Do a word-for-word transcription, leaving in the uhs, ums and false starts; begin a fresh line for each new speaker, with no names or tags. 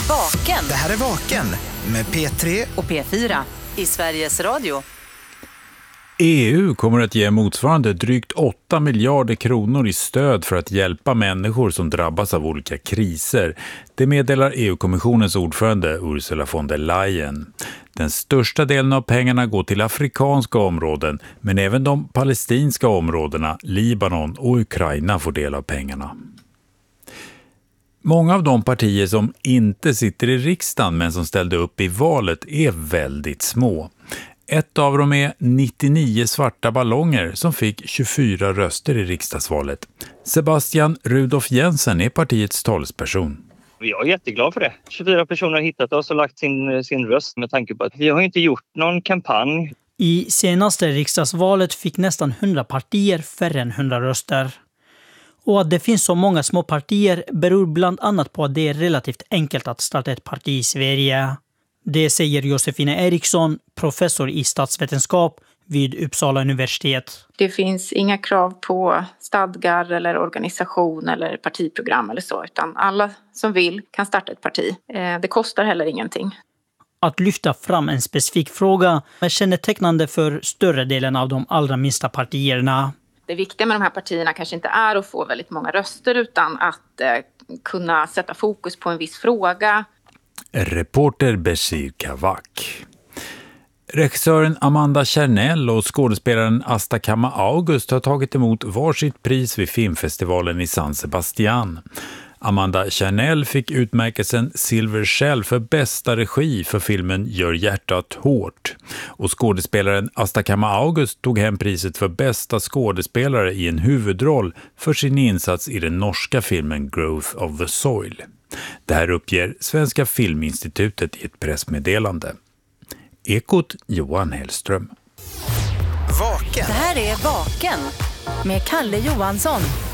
Vaken.
Det här är Vaken med P tre
och P fyra i Sveriges Radio.
E U kommer att ge motsvarande drygt åtta miljarder kronor i stöd för att hjälpa människor som drabbas av olika kriser. Det meddelar E U-kommissionens ordförande Ursula von der Leyen. Den största delen av pengarna går till afrikanska områden, men även de palestinska områdena, Libanon och Ukraina får del av pengarna. Många av de partier som inte sitter i riksdagen men som ställde upp i valet är väldigt små. Ett av dem är nittionio svarta ballonger som fick tjugofyra röster i riksdagsvalet. Sebastian Rudolf Jensen är partiets talesperson.
Jag är jätteglad för det. tjugofyra personer har hittat oss och lagt sin, sin röst med tanke på att vi har inte gjort någon kampanj.
I senaste riksdagsvalet fick nästan hundra partier färre än hundra röster. Och att det finns så många små partier beror bland annat på att det är relativt enkelt att starta ett parti i Sverige. Det säger Josefina Eriksson, professor i statsvetenskap vid Uppsala universitet.
Det finns inga krav på stadgar eller organisation eller partiprogram eller så, utan alla som vill kan starta ett parti. Det kostar heller ingenting.
Att lyfta fram en specifik fråga är kännetecknande för större delen av de allra minsta partierna.
Det viktiga med de här partierna kanske inte är att få väldigt många röster utan att eh, kunna sätta fokus på en viss fråga.
Reporter Bashir Kavak. Regissören Amanda Chernell och skådespelaren Asta Kama August har tagit emot varsitt pris vid filmfestivalen i San Sebastian. Amanda Chernell fick utmärkelsen Silver Shell för bästa regi för filmen Gör hjärtat hårt. Och skådespelaren Asta Kama August tog hem priset för bästa skådespelare i en huvudroll för sin insats i den norska filmen Growth of the Soil. Det här uppger Svenska Filminstitutet i ett pressmeddelande. Ekot Johan Hellström.
Vaken.
Det här är Vaken med Kalle Johansson.